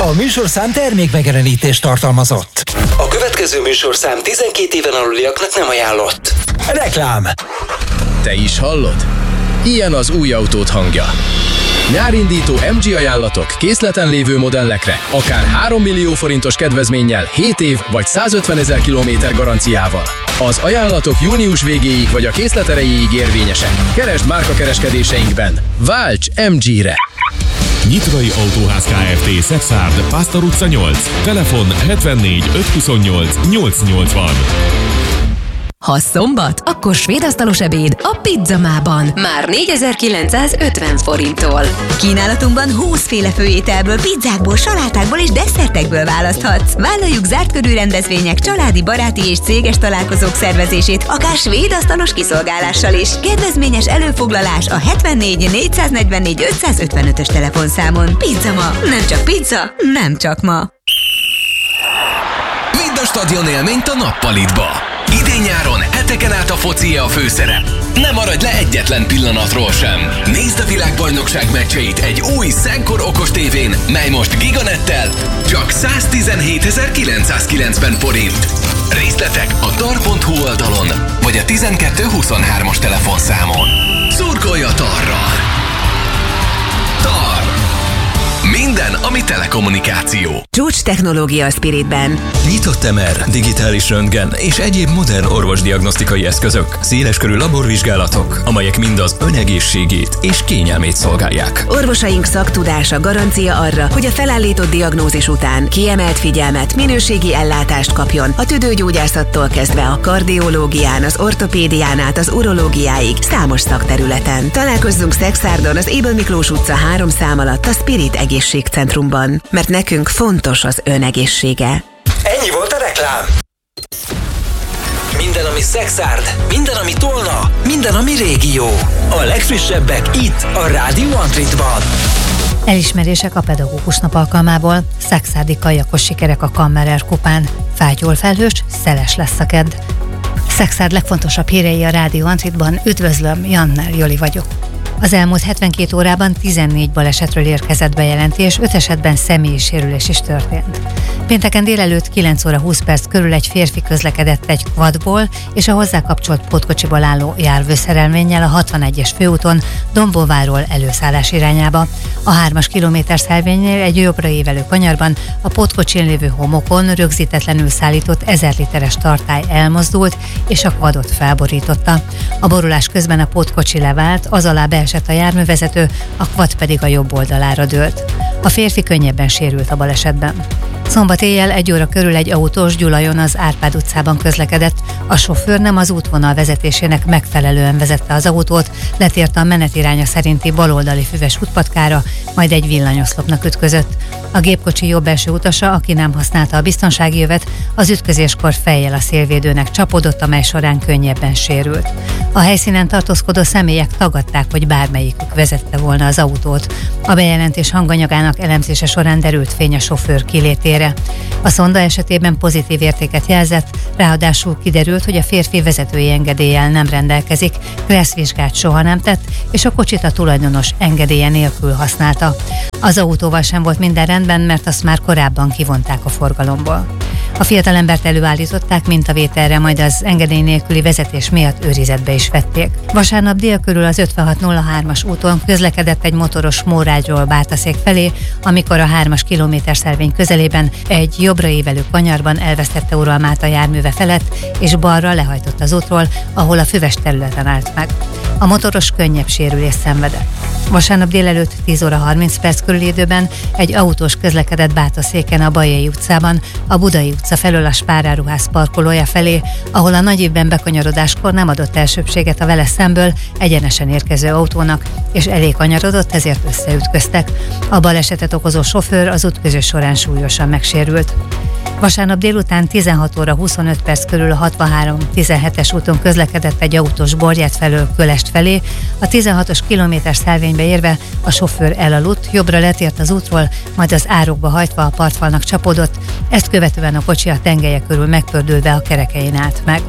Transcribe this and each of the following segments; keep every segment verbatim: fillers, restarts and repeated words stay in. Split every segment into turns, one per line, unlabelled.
A műsorszám termékmegjelenítést tartalmazott. A következő műsorszám tizenkét éven aluliaknak nem ajánlott. Reklám.
Te is hallod? Ilyen az új autód hangja. Nyárindító em gé ajánlatok készleten lévő modellekre, akár három millió forintos kedvezménnyel, hét év vagy százötvenezer kilométer garanciával. Az ajánlatok június végéig vagy a készlet erejéig érvényesek. Keresd márkakereskedéseinkben. Válts em gére!
Nyitrai Autóház Kft. Szexárd, Pásztor utca nyolc. Telefon hetvennégy ötszázhuszonnyolc nyolcszáznyolcvan.
Ha szombat, akkor svédasztalos ebéd a Pizzamában. Már négyezer-kilencszázötven forinttól. Kínálatunkban húsz féle főételből, pizzákból, salátákból és desszertekből választhatsz. Vállaljuk zárt körű rendezvények, családi, baráti és céges találkozók szervezését, akár svédasztalos kiszolgálással is. Kedvezményes előfoglalás a hetvennégy négyszáznegyvennégy ötszázötvenötös telefonszámon. Pizzama, nem csak pizza, nem csak ma.
Vidd a stadion élményt a nappalitba. Idén-nyáron heteken át a foci a főszerep. Ne maradj le egyetlen pillanatról sem. Nézd a világbajnokság meccseit egy új Szenkor okos tévén, mely most Giganettel csak száztizenhétezer-kilencszázkilencven forint. Részletek a tar pont hu oldalon, vagy a tizenkettő huszonhármas telefonszámon. Szurkolj a Tarral! Tar! Minden, ami telekommunikáció.
Csúcs technológia a Spiritben.
Nyitott em er, digitális röntgen és egyéb modern orvosdiagnosztikai eszközök, széleskörű laborvizsgálatok, amelyek mind az önegészségét és kényelmét szolgálják.
Orvosaink szaktudása garancia arra, hogy a felállított diagnózis után kiemelt figyelmet, minőségi ellátást kapjon a tüdőgyógyászattól kezdve a kardiológián, az ortopédián át az urológiáig számos szakterületen. Találkozzunk Szexárdon az Ébel Miklós utca három szám alatt a Spirit egészségcentrumban, mert nekünk fontos az ön egészsége.
Ennyi volt a reklám. Minden, ami Szexárd, minden, ami Tolna, minden, ami régió. A legfrissebbek itt, a Rádió Antritban.
Elismerések a pedagógus nap alkalmából. Szexárdi kajakos sikerek a Kammerer kupán. Fátyol felhős, szeles lesz a kedd. Szexárd legfontosabb hírei a Rádió Antritban. Üdvözlöm, Janner Joli vagyok. Az elmúlt hetvenkét órában tizennégy balesetről érkezett bejelentés, öt esetben személyi sérülés is történt. Pénteken délelőtt kilenc óra húsz perc körül egy férfi közlekedett egy quadból és a hozzá kapcsolt pótkocsiból álló járműszerelvénnyel a hatvanegyes főúton Dombóvárról előszállás irányába. A hármas kilométerszelvénynél egy jobbra évelő kanyarban a pótkocsin lévő homokon rögzítetlenül szállított ezer literes tartály elmozdult és a quadot felborította. A borulás közben a pótkocsi levált, az alá beesett a járművezető, a quad pedig a jobb oldalára dőlt. A férfi könnyebben sérült a balesetben. Szombat éjjel egy óra körül egy autós Gyulajon az Árpád utcában közlekedett. A sofőr nem az útvonal vezetésének megfelelően vezette az autót, letért a menetiránya szerinti baloldali füves útpatkára, majd egy villanyoszlopnak ütközött. A gépkocsi jobb első utasa, aki nem használta a biztonsági jövet, az ütközéskor fejjel a szélvédőnek csapódott, amely során könnyebben sérült. A helyszínen tartózkodó személyek tagadták, hogy bármelyikük vezette volna az autót. A bejelentés hanganyagának elemzése során derült fény a sofőr kilétére. A szonda esetében pozitív értéket jelzett, ráadásul kiderült, hogy a férfi vezetői engedéllyel nem rendelkezik, kresszvizsgát soha nem tett, és a kocsit a tulajdonos engedélye nélkül használta. Az autóval sem volt minden rendben, mert azt már korábban kivonták a forgalomból. A fiatalembert előállították mintavételre, majd az engedély nélküli vezetés miatt őrizetbe is vették. Vasárnap dél körül az ötvenhat nulla hármas úton közlekedett egy motoros Mórágyról Bártaszék felé, amikor a hármas kilométerszelvény közelében egy jobbra évelő kanyarban elvesztette uralmát a járműve felett, és balra lehajtott az útról, ahol a füves területen állt meg. A motoros könnyebb sérülést szenvedett. Vasárnap délelőtt tíz óra harminc perc körüli időben egy autós közlekedett Bártaszéken a Bajai utcában, a Budai utca felől a Spáráruház parkolója felé, ahol a nagyívben bekanyarodáskor nem adott elsőbséget a vele szemből egyenesen érkező autónak, és elég kanyarodott, ezért összeütköztek. A balesetet okozó sofőr az útközés során súlyosan megsérült. Vasárnap délután tizenhat óra huszonöt perc körül a hatvanhárom tizenhetes úton közlekedett egy autós Borját felől Kölest felé. A tizenhatos kilométerszelvénybe érve a sofőr elaludt, jobbra letért az útról, majd az árokba hajtva a partfalnak csapódott, ezt követően a kocsi a tengelye körül megpördülve a kerekein állt meg.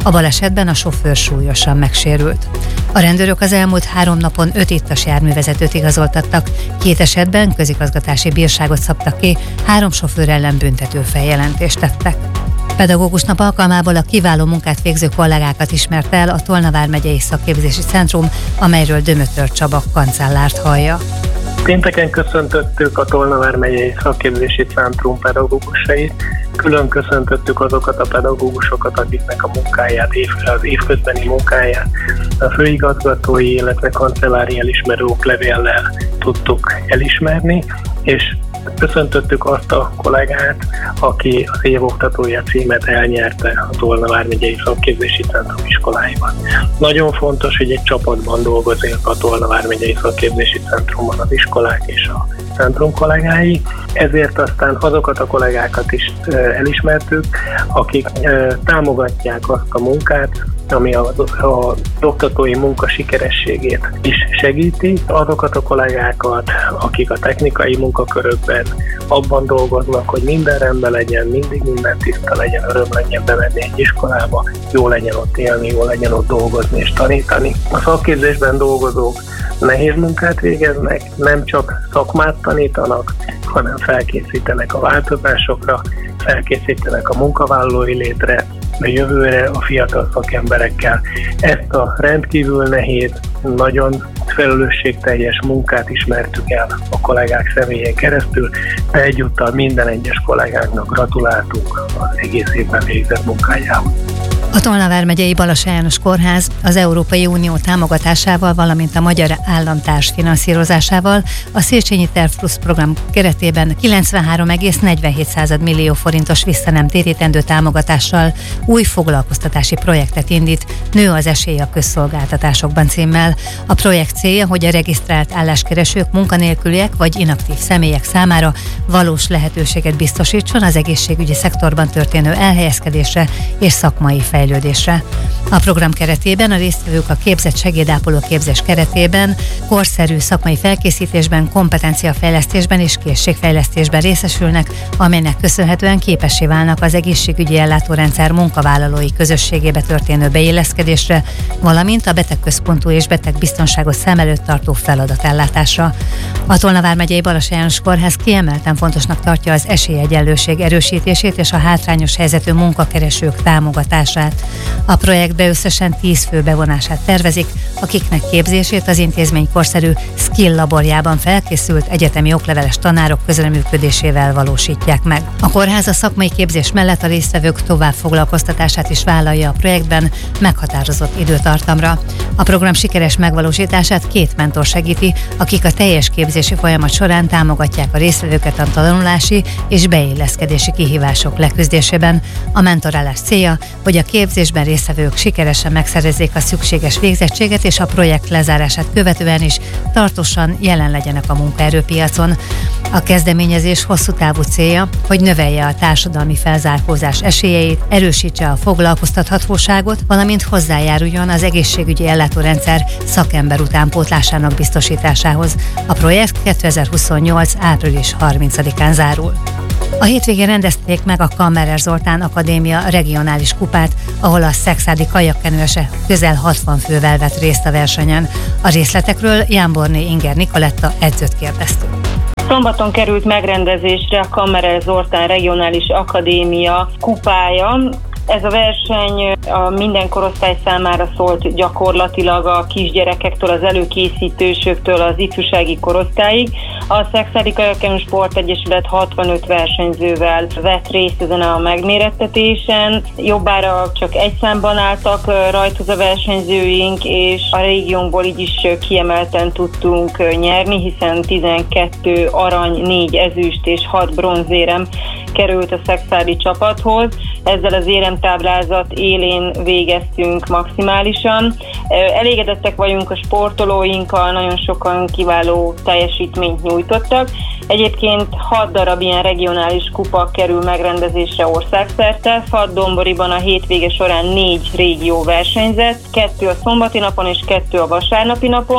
A balesetben a sofőr súlyosan megsérült. A rendőrök az elmúlt három napon öt ittas járművezetőt igazoltattak, két esetben közigazgatási bírságot szabtak ki, három sofőr ellen büntető feljelentést tettek. Pedagógus nap alkalmából a kiváló munkát végző kollégákat ismerte el a Tolna vármegyei szakképzési centrum, amelyről Dömötör Csaba kancellárt hallja.
Pénteken köszöntöttük a Tolna vármegyei szakképzési centrum pedagógusait, külön köszöntöttük azokat a pedagógusokat, akiknek a munkáját, az évközbeni munkáját a főigazgatói, illetve kancellári elismerő oklevéllel tudtuk elismerni, és köszöntöttük azt a kollégát, aki az évoktatója címet elnyerte a Tolna vármegyei szakképzési centrum iskoláiban. Nagyon fontos, hogy egy csapatban dolgozik a Tolna vármegyei szakképzési centrumban az iskolák és a centrum kollégái, ezért aztán azokat a kollégákat is elismertük, akik támogatják azt a munkát, ami a, a oktatói munka sikerességét is segíti. Azokat a kollégákat, akik a technikai munkakörökben abban dolgoznak, hogy minden rendben legyen, mindig minden tiszta legyen, öröm legyen bemenni egy iskolába, jó legyen ott élni, jó legyen ott dolgozni és tanítani. A szakképzésben dolgozók nehéz munkát végeznek, nem csak szakmát tanítanak, hanem felkészítenek a változásokra, felkészítenek a munkavállalói létre, a jövőre a fiatal szakemberekkel. Ezt a rendkívül nehéz, nagyon felelősségteljes munkát ismertük el a kollégák személyén keresztül, de egyúttal minden egyes kollégáknak gratuláltunk az egész évben végzett munkájához.
A Tolna vármegyei Balassi János Kórház az Európai Unió támogatásával, valamint a Magyar Állam társfinanszírozásával a Széchenyi Terv Plusz program keretében kilencvenhárom egész negyvenhét millió forintos visszanemtérítendő támogatással új foglalkoztatási projektet indít, Nő az esély a közszolgáltatásokban címmel. A projekt célja, hogy a regisztrált álláskeresők, munkanélküliek vagy inaktív személyek számára valós lehetőséget biztosítson az egészségügyi szektorban történő elhelyezkedésre és szakmai fejlődésre. A program keretében a résztvevők a képzett segédápoló képzés keretében korszerű szakmai felkészítésben, kompetenciafejlesztésben és készségfejlesztésben részesülnek, amelynek köszönhetően képessé válnak az egészségügyi ellátórendszer munkavállalói közösségébe történő beilleszkedésre, valamint a betegközpontú és betegbiztonságot szem előtt tartó feladatellátásra. A Tolna vármegyei Balassi János Kórház kiemelten fontosnak tartja az esélyegyenlőség erősítését és a hátrányos helyzetű munkakeresők támogatását. A projektbe összesen tíz fő bevonását tervezik, akiknek képzését az intézmény korszerű skill laborjában felkészült egyetemi okleveles tanárok közreműködésével valósítják meg. A kórház a szakmai képzés mellett a résztvevők továbbfoglalkoztatását is vállalja a projektben meghatározott időtartamra. A program sikeres megvalósítását két mentor segíti, akik a teljes képzési folyamat során támogatják a résztvevőket a tanulási és beilleszkedési kihívások leküzdésében. A mentorálás célja, hogy a képzésben résztvevők sikeresen megszerezzék a szükséges végzettséget, és a projekt lezárását követően is tartósan jelen legyenek a munkaerőpiacon. A kezdeményezés hosszú távú célja, hogy növelje a társadalmi felzárkózás esélyeit, erősítse a foglalkoztathatóságot, valamint hozzájáruljon az egészségügyi ellátórendszer szakember utánpótlásának biztosításához. A projekt kétezer-huszonnyolc április harmincadikán zárul. A hétvégén rendezték meg a Kammerer Zoltán Akadémia regionális kupát, ahol a szekszárdi kajakkenőese közel hatvan fővel vett részt a versenyen. A részletekről Jánborné Inger Nikoletta edzőt kérdeztük.
Szombaton került megrendezésre a Kammerer Zoltán Regionális Akadémia kupája. Ez a verseny a minden korosztály számára szólt, gyakorlatilag a kisgyerekektől, az előkészítősöktől az ifjúsági korosztályig. A Szekszárdi Kajakkenő Sportegyesület hatvanöt versenyzővel vett részt ezen a megmérettetésen. Jobbára csak egy számban álltak rajthoz a versenyzőink, és a régiónkból így is kiemelten tudtunk nyerni, hiszen tizenkettő arany, négy ezüst és hat bronzérem került a szekszárdi csapathoz. Ezzel az éremtáblázat élén végeztünk maximálisan. Elégedettek vagyunk a sportolóinkkal, nagyon sokan kiváló teljesítményt nyújtottak. Egyébként hat darab ilyen regionális kupa kerül megrendezésre országszerte. Fadd-Domboriban a hétvége során négy régió versenyzett, kettő a szombati napon és kettő a vasárnapi napon.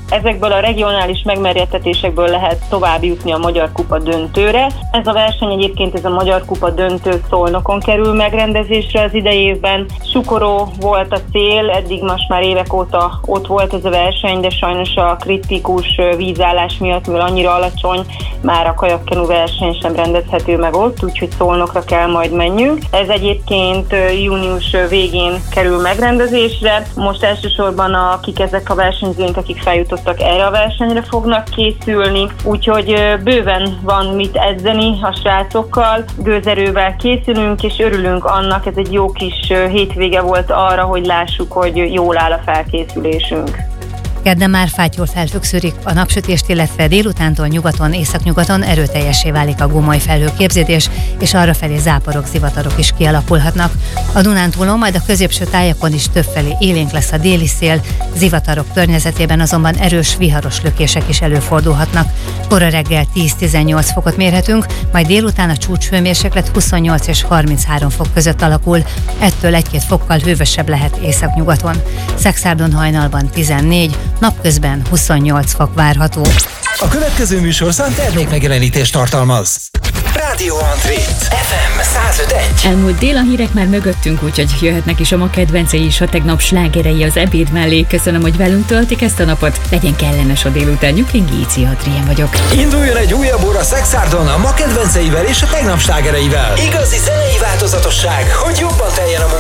Ezekből a regionális megmerjettetésekből lehet tovább jutni a Magyar Kupa döntőre. Ez a verseny egyébként, ez a Magyar Kupa döntő Szolnokon kerül megrendezésre az idei évben. Sukoró volt a cél, eddig most már évek óta ott volt ez a verseny, de sajnos a kritikus vízállás miatt, mivel annyira alacsony, már a kajakkenu verseny sem rendezhető meg ott, úgyhogy Szolnokra kell majd menjünk. Ez egyébként június végén kerül megrendezésre. Most elsősorban akik ezek a versenyzőink, akik feljutottak erre a versenyre, fognak készülni, úgyhogy bőven van mit edzeni a srácokkal, gőzerővel készülünk, és örülünk annak, ez egy jó kis hétvége volt arra, hogy lássuk, hogy jól áll a felkészülésünk.
Kedden már fátyol felhők szűrik a napsütést, illetve délutántól nyugaton, északnyugaton erőteljesé válik a gomoly felhőképződés, és arrafelé záporok, zivatarok is kialakulhatnak. A Dunántúlon, majd a középső tájakon is többfelé élénk lesz a déli szél, zivatarok környezetében azonban erős, viharos lökések is előfordulhatnak. Kora reggel tíz-tizennyolc fokot mérhetünk, majd délután a csúcshőmérséklet huszonnyolc és harminchárom fok között alakul, ettől egy-két fokkal hővösebb lehet északnyugaton. Szexárdon hajnalban tizennégy, napközben huszonnyolc fok várható.
A következő műsorszám termékmegjelenítést tartalmaz. Rádió Antrét, ef em száz öt egy.
Elmúlt dél a hírek már mögöttünk, úgyhogy jöhetnek is a ma kedvencei is a tegnap slágerei az ebéd mellé. Köszönöm, hogy velünk töltik ezt a napot. Legyen kellemes a délutánjuk, én Géci Adrien vagyok.
Induljon egy újabb óra Szexárdon a ma kedvenceivel és a tegnap slágereivel. Igazi zenei változatosság, hogy jobban teljen a